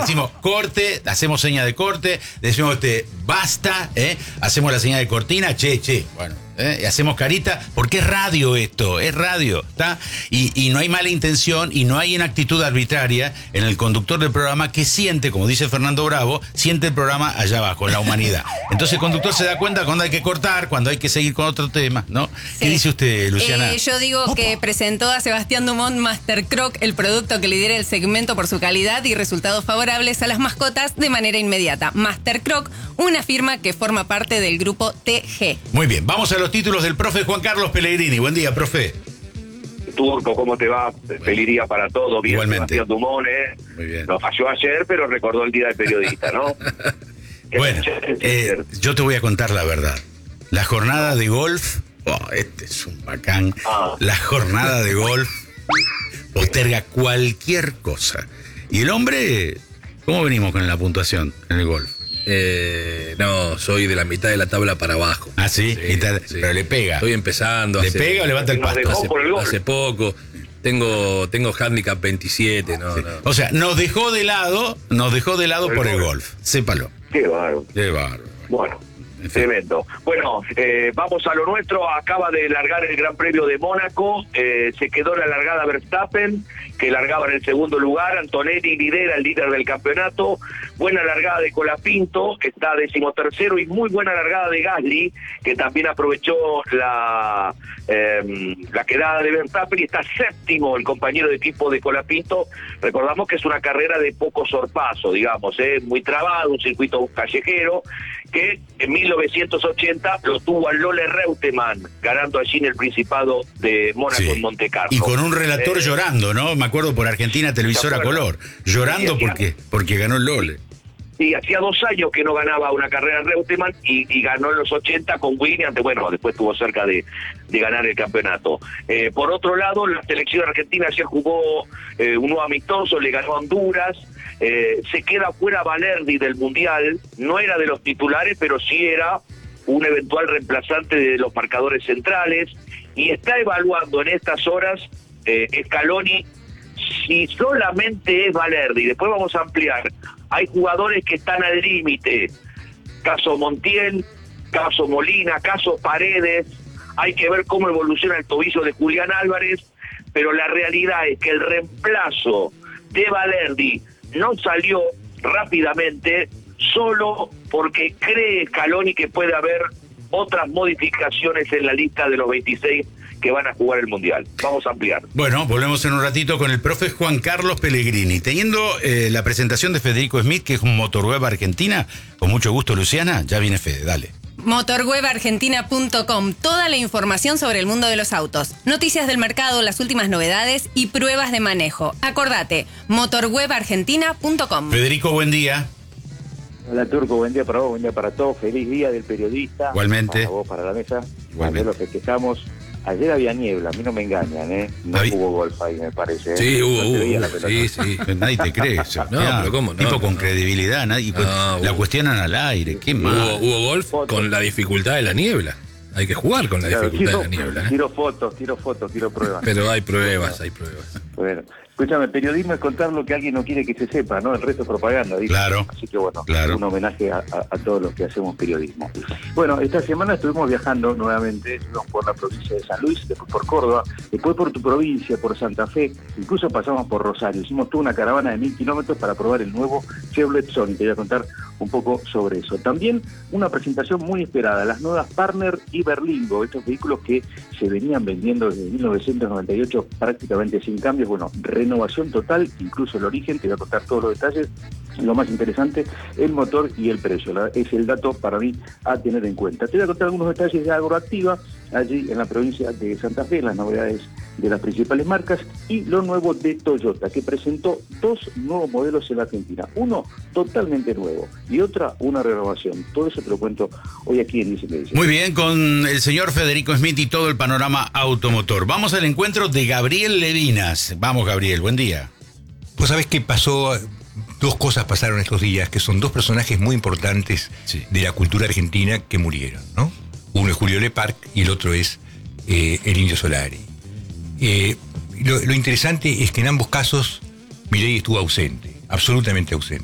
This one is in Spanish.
decimos corte, hacemos seña de corte, decimos basta, hacemos la señal de cortina, che, bueno. Y hacemos carita, porque es radio esto, es radio, ¿está? Y no hay mala intención y no hay una actitud arbitraria en el conductor del programa que siente, como dice Fernando Bravo, siente el programa allá abajo, en la humanidad. Entonces el conductor se da cuenta cuando hay que cortar, cuando hay que seguir con otro tema, ¿no? Sí. ¿Qué dice usted, Luciana? Yo digo que presentó a Sebastián Dumont Master Croc, el producto que lidera el segmento por su calidad y resultados favorables a las mascotas de manera inmediata. Master Croc, una firma que forma parte del grupo TG. Muy bien, vamos a los títulos del profe Juan Carlos Pellegrini. Buen día, profe. Turco, ¿cómo te va? Feliz día para todos. Bien, igualmente. Sebastián Dumont, Muy bien. Nos falló ayer, pero recordó el día del periodista, ¿no? Bueno, yo te voy a contar la verdad. La jornada de golf, este es un bacán. La jornada de golf posterga cualquier cosa. Y el hombre, ¿cómo venimos con la puntuación en el golf? No, soy de la mitad de la tabla para abajo. Ah, sí, sí. Pero le pega. Estoy empezando. ¿Le pega o levanta el pasto? Hace poco. Tengo handicap 27, no. O sea, nos dejó de lado por el golf. Sépalo. Qué bárbaro. Qué bárbaro. Bueno. Tremendo. Bueno, vamos a lo nuestro. Acaba de largar el Gran Premio de Mónaco. Se quedó en la largada Verstappen, que largaba en el segundo lugar. Antonelli lidera, el líder del campeonato. Buena largada de Colapinto, que está 13º, y muy buena largada de Gasly, que también aprovechó la quedada de Verstappen y está 7º el compañero de equipo de Colapinto. Recordamos que es una carrera de poco sorpaso, digamos, muy trabado, un circuito callejero, que en 1980 lo tuvo a Lola Reutemann, ganando allí en el Principado de Mónaco, en Monte Carlo. Y con un relator llorando, ¿no? Me acuerdo por Argentina Televisora Color, llorando porque ganó el Lole. Sí, hacía 2 años que no ganaba una carrera en Reutemann y ganó en los 80 con Williams, bueno, después estuvo cerca de ganar el campeonato. Por otro lado, la selección argentina ayer jugó un nuevo amistoso, le ganó a Honduras. Se queda fuera Valerdi del Mundial, no era de los titulares, pero sí era un eventual reemplazante de los marcadores centrales, y está evaluando en estas horas Scaloni si solamente es Valerdi. Después vamos a ampliar. Hay jugadores que están al límite, caso Montiel, caso Molina, caso Paredes. Hay que ver cómo evoluciona el tobillo de Julián Álvarez, pero la realidad es que el reemplazo de Valerdi no salió rápidamente solo porque cree Scaloni que puede haber otras modificaciones en la lista de los 26 que van a jugar el Mundial. Vamos a ampliar. Bueno, volvemos en un ratito con el profe Juan Carlos Pellegrini. Teniendo la presentación de Federico Smith, que es un Motorweb Argentina, con mucho gusto, Luciana, ya viene Fede, dale. Motorwebargentina.com, toda la información sobre el mundo de los autos, noticias del mercado, las últimas novedades y pruebas de manejo. Acordate, motorwebargentina.com. Federico, buen día. Hola Turco, buen día para vos, buen día para todos, feliz día del periodista. Igualmente. Para vos, para la mesa. Igualmente. Lo festejamos. Ayer había niebla, a mí no me engañan, No hubo golf ahí, me parece. Sí, hubo. Sí. Nadie te cree eso. No, pero ¿cómo no? Tipo con credibilidad, nadie la cuestionan al aire. ¿Qué más? Hubo golf con la dificultad de la niebla. Hay que jugar con la dificultad de la niebla. Tiro fotos, tiro pruebas. Pero hay pruebas. Bueno, escúchame, periodismo es contar lo que alguien no quiere que se sepa, ¿no? El resto es propaganda, ¿viste? Claro. Así que bueno, un homenaje a todos los que hacemos periodismo. Bueno, esta semana estuvimos viajando nuevamente, estuvimos por la provincia de San Luis, después por Córdoba, después por tu provincia, por Santa Fe, incluso pasamos por Rosario. Hicimos toda una caravana de 1000 kilómetros para probar el nuevo Chevrolet Sonic. Te voy a contar un poco sobre eso. También una presentación muy esperada, las nuevas Partner y Berlingo, estos vehículos que se venían vendiendo desde 1998 prácticamente sin cambios. Bueno, renovación total, incluso el origen, te voy a contar todos los detalles. Lo más interesante, el motor y el precio, es el dato para mí a tener en cuenta. Te voy a contar algunos detalles de Agroactiva, allí en la provincia de Santa Fe, las novedades de las principales marcas y lo nuevo de Toyota, que presentó 2 nuevos modelos en la Argentina. Uno totalmente nuevo y una renovación. Todo eso te lo cuento hoy aquí en Dice que Dice. Muy bien, con el señor Federico Smith y todo el panorama automotor. Vamos al encuentro de Gabriel Levinas. Vamos, Gabriel, buen día. Vos sabés qué pasó. 2 cosas pasaron estos días, que son 2 personajes muy importantes de la cultura argentina que murieron, ¿no? Uno es Julio Leparc y el otro es el Indio Solari. Lo interesante es que en ambos casos Milei estuvo ausente, absolutamente ausente.